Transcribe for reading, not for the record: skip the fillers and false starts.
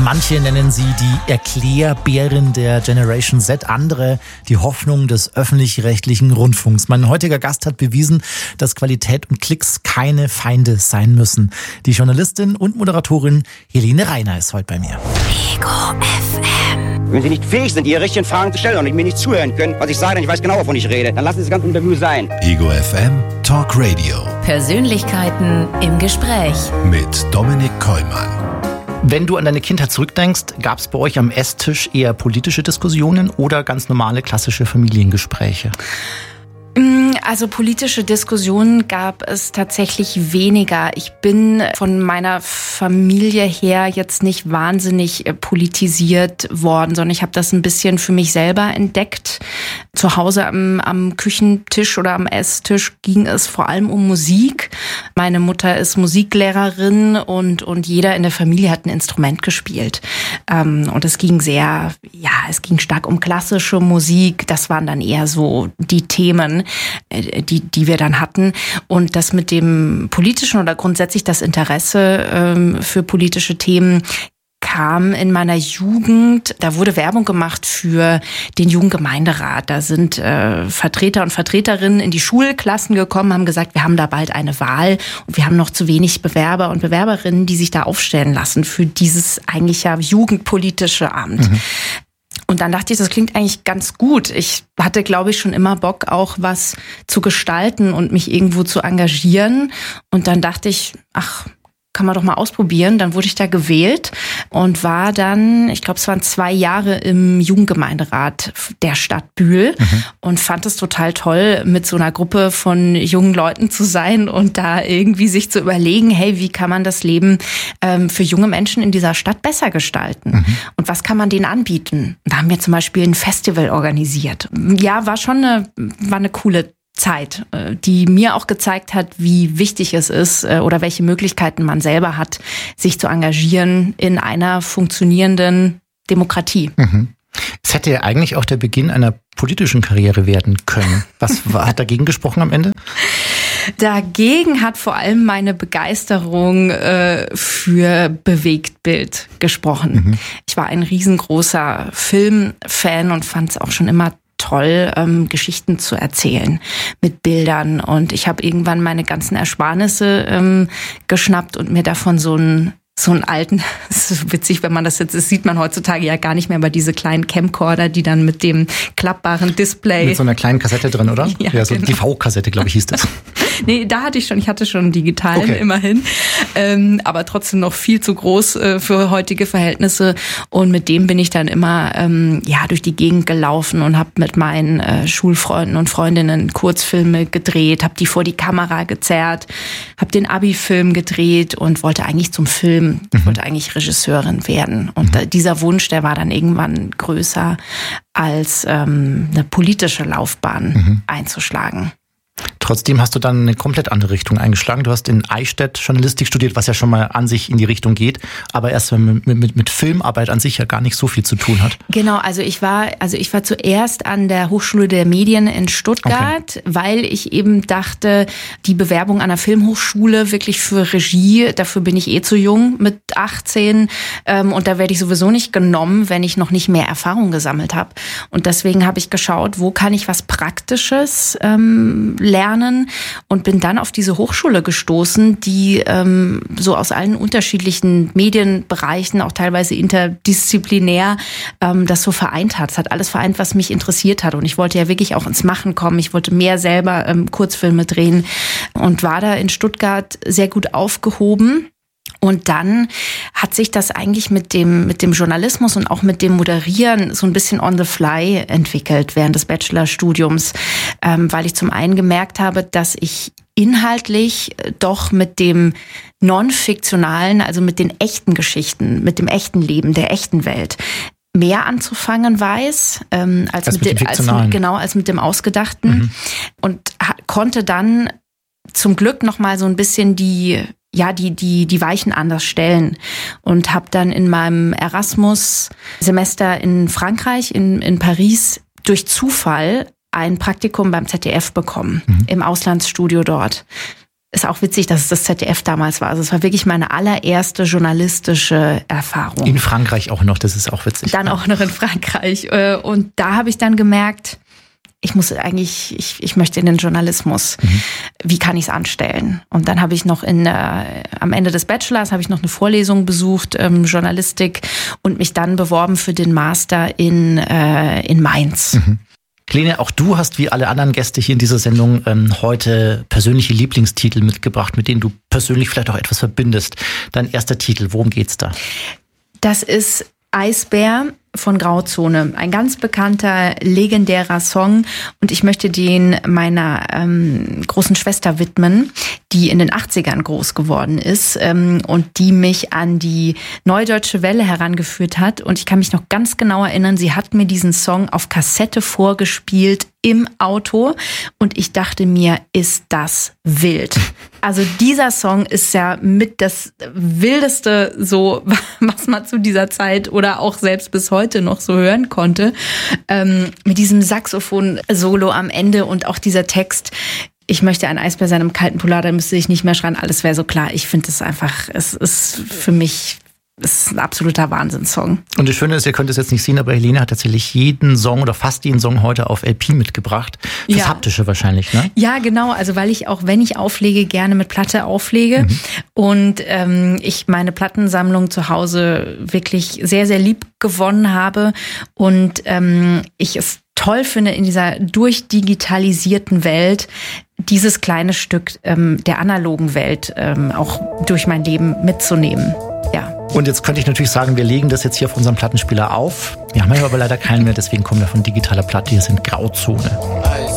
Manche nennen sie die Erklärbärin der Generation Z, andere die Hoffnung des öffentlich-rechtlichen Rundfunks. Mein heutiger Gast hat bewiesen, dass Qualität und Klicks keine Feinde sein müssen. Die Journalistin und Moderatorin Helene Reiner ist heute bei mir. Ego FM. Wenn Sie nicht fähig sind, Ihre richtigen Fragen zu stellen und mir nicht zuhören können, was ich sage, und ich weiß genau, wovon ich rede, dann lassen Sie das ganze Interview sein. Ego FM Talk Radio. Persönlichkeiten im Gespräch. Mit Dominik Kollmann. Wenn du an deine Kindheit zurückdenkst, gab es bei euch am Esstisch eher politische Diskussionen oder ganz normale klassische Familiengespräche? Also politische Diskussionen gab es tatsächlich weniger. Ich bin von meiner Familie her jetzt nicht wahnsinnig politisiert worden, sondern ich habe das ein bisschen für mich selber entdeckt. Zu Hause am Küchentisch oder am Esstisch ging es vor allem um Musik. Meine Mutter ist Musiklehrerin und jeder in der Familie hat ein Instrument gespielt. Und es ging es ging stark um klassische Musik. Das waren dann eher so die Themen, die wir dann hatten. Und das mit dem politischen oder grundsätzlich das Interesse für politische Themen kam in meiner Jugend. Da wurde Werbung gemacht für den Jugendgemeinderat. Da sind Vertreter und Vertreterinnen in die Schulklassen gekommen, haben gesagt, wir haben da bald eine Wahl und wir haben noch zu wenig Bewerber und Bewerberinnen, die sich da aufstellen lassen für dieses eigentlich ja jugendpolitische Amt. Mhm. Und dann dachte ich, das klingt eigentlich ganz gut. Ich hatte, glaube ich, schon immer Bock, auch was zu gestalten und mich irgendwo zu engagieren. Und dann dachte ich, kann man doch mal ausprobieren. Dann wurde ich da gewählt und war dann, ich glaube, es waren 2 Jahre im Jugendgemeinderat der Stadt Bühl und fand es total toll, mit so einer Gruppe von jungen Leuten zu sein und da irgendwie sich zu überlegen, hey, wie kann man das Leben für junge Menschen in dieser Stadt besser gestalten? Und was kann man denen anbieten? Da haben wir zum Beispiel ein Festival organisiert. Ja, war eine coole Zeit, die mir auch gezeigt hat, wie wichtig es ist oder welche Möglichkeiten man selber hat, sich zu engagieren in einer funktionierenden Demokratie. Es hätte ja eigentlich auch der Beginn einer politischen Karriere werden können. Was hat dagegen gesprochen am Ende? Dagegen hat vor allem meine Begeisterung für Bewegtbild gesprochen. Ich war ein riesengroßer Filmfan und fand es auch schon immer toll, Geschichten zu erzählen mit Bildern. Und ich habe irgendwann meine ganzen Ersparnisse geschnappt und mir davon so einen alten, das ist so witzig, wenn man das sieht man heutzutage ja gar nicht mehr, aber diese kleinen Camcorder, die dann mit dem klappbaren Display. Mit so einer kleinen Kassette drin, oder? Ja, so eine genau. TV-Kassette, glaube ich, hieß das. Nee, ich hatte schon einen digitalen, okay. Immerhin. Aber trotzdem noch viel zu groß für heutige Verhältnisse. Und mit dem bin ich dann immer durch die Gegend gelaufen und habe mit meinen Schulfreunden und Freundinnen Kurzfilme gedreht, habe die vor die Kamera gezerrt, habe den Abi-Film gedreht und wollte eigentlich zum Film. Ich wollte eigentlich Regisseurin werden. Und dieser Wunsch, der war dann irgendwann größer als eine politische Laufbahn einzuschlagen. Trotzdem hast du dann eine komplett andere Richtung eingeschlagen. Du hast in Eichstätt Journalistik studiert, was ja schon mal an sich in die Richtung geht, aber erst mit Filmarbeit an sich ja gar nicht so viel zu tun hat. Genau, also ich war zuerst an der Hochschule der Medien in Stuttgart, weil ich eben dachte, die Bewerbung an der Filmhochschule wirklich für Regie, dafür bin ich zu jung mit 18 und da werde ich sowieso nicht genommen, wenn ich noch nicht mehr Erfahrung gesammelt habe. Und deswegen habe ich geschaut, wo kann ich was Praktisches lernen und bin dann auf diese Hochschule gestoßen, die so aus allen unterschiedlichen Medienbereichen, auch teilweise interdisziplinär, das so vereint hat. Es hat alles vereint, was mich interessiert hat und ich wollte ja wirklich auch ins Machen kommen. Ich wollte mehr selber Kurzfilme drehen und war da in Stuttgart sehr gut aufgehoben. Und dann hat sich das eigentlich mit dem Journalismus und auch mit dem Moderieren so ein bisschen on the fly entwickelt während des Bachelorstudiums, weil ich zum einen gemerkt habe, dass ich inhaltlich doch mit dem non-fiktionalen, also mit den echten Geschichten, mit dem echten Leben, der echten Welt mehr anzufangen weiß, als mit dem Ausgedachten und konnte dann zum Glück noch mal so ein bisschen die Weichen anders stellen und habe dann in meinem Erasmus-Semester in Frankreich, in Paris, durch Zufall ein Praktikum beim ZDF bekommen, im Auslandsstudio dort. ist auch witzig, dass es das ZDF damals war. Also es war wirklich meine allererste journalistische Erfahrung. In Frankreich auch noch, das ist auch witzig. Dann auch noch in Frankreich. Und da habe ich dann gemerkt, ich möchte in den Journalismus. Wie kann ich es anstellen? Und dann habe ich noch am Ende des Bachelors habe ich noch eine Vorlesung besucht, Journalistik, und mich dann beworben für den Master in Mainz. Lene, auch du hast wie alle anderen Gäste hier in dieser Sendung heute persönliche Lieblingstitel mitgebracht, mit denen du persönlich vielleicht auch etwas verbindest. Dein erster Titel, worum geht's da? Das ist Eisbär von Grauzone. Ein ganz bekannter, legendärer Song. Und ich möchte den meiner großen Schwester widmen, die in den 80ern groß geworden ist und die mich an die Neudeutsche Welle herangeführt hat. Und ich kann mich noch ganz genau erinnern, sie hat mir diesen Song auf Kassette vorgespielt im Auto. Und ich dachte mir, ist das wild. Also dieser Song ist ja mit das Wildeste, so was man zu dieser Zeit oder auch selbst bis heute noch so hören konnte. Mit diesem Saxophon-Solo am Ende und auch dieser Text: Ich möchte ein Eisbär sein im kalten Polar, da müsste ich nicht mehr schreien, alles wäre so klar. Ich finde es einfach, es ist für mich, es ist ein absoluter Wahnsinnssong. Und das Schöne ist, ihr könnt es jetzt nicht sehen, aber Helene hat tatsächlich jeden Song oder fast jeden Song heute auf LP mitgebracht. Fürs Haptische wahrscheinlich, ne? Ja, genau. Also weil ich auch, wenn ich auflege, gerne mit Platte auflege. Und ich meine Plattensammlung zu Hause wirklich sehr, sehr lieb gewonnen habe. Und ich es toll finde, in dieser durchdigitalisierten Welt dieses kleine Stück der analogen Welt auch durch mein Leben mitzunehmen. Ja. Und jetzt könnte ich natürlich sagen, wir legen das jetzt hier auf unserem Plattenspieler auf. Wir haben aber leider keinen mehr, deswegen kommen wir von digitaler Platte. Hier sind Grauzone.